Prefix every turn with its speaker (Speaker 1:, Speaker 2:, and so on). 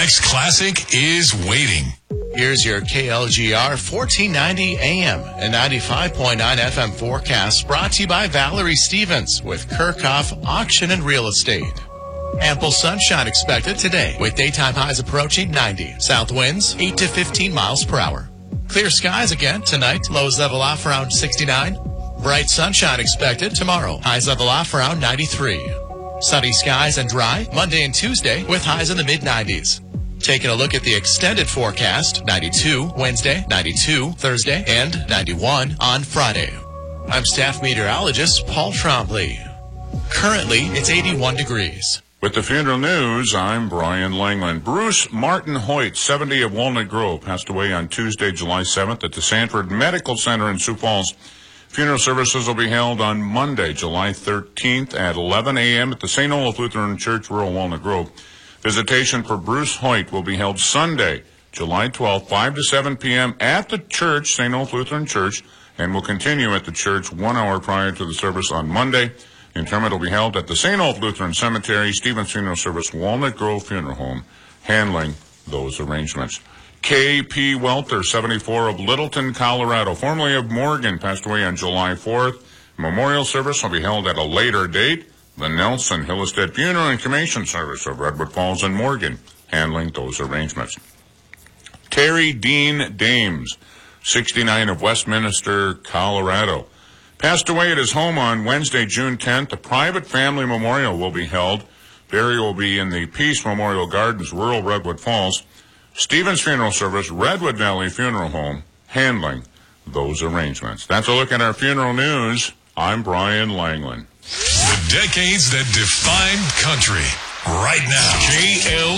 Speaker 1: next classic is waiting.
Speaker 2: Here's your KLGR 1490 AM and 95.9 FM forecast brought to you by Valerie Stevens with Kirchhoff Auction and Real Estate. Ample sunshine expected today with daytime highs approaching 90. South winds 8 to 15 miles per hour. Clear skies again tonight. Lows level off around 69. Bright sunshine expected tomorrow. Highs level off around 93. Sunny skies and dry Monday and Tuesday with highs in the mid-90s. Taking a look at the extended forecast, 92 Wednesday, 92 Thursday, and 91 on Friday. I'm staff meteorologist Paul Trombley. Currently, it's 81 degrees.
Speaker 3: With the funeral news, I'm Brian Langland. Bruce Martin Hoyt, 70 of Walnut Grove, passed away on Tuesday, July 7th at the Sanford Medical Center in Sioux Falls. Funeral services will be held on Monday, July 13th at 11 a.m. at the St. Olaf Lutheran Church, rural Walnut Grove. Visitation for Bruce Hoyt will be held Sunday, July 12th, 5 to 7 p.m. at the church, St. Olaf Lutheran Church, and will continue at the church 1 hour prior to the service on Monday. Interment will be held at the St. Olaf Lutheran Cemetery, Stevens Funeral Service, Walnut Grove Funeral Home, handling those arrangements. K.P. Welter, 74 of Littleton, Colorado, formerly of Morgan, passed away on July 4th. Memorial service will be held at a later date. The Nelson Hillestead Funeral and Cremation Service of Redwood Falls and Morgan, handling those arrangements. Terry Dean Dames, 69 of Westminster, Colorado, passed away at his home on Wednesday, June 10th. A private family memorial will be held. Burial will be in the Peace Memorial Gardens, rural Redwood Falls. Stevens Funeral Service, Redwood Valley Funeral Home, handling those arrangements. That's a look at our funeral news. I'm Brian Langland.
Speaker 1: The decades that define country. Right now,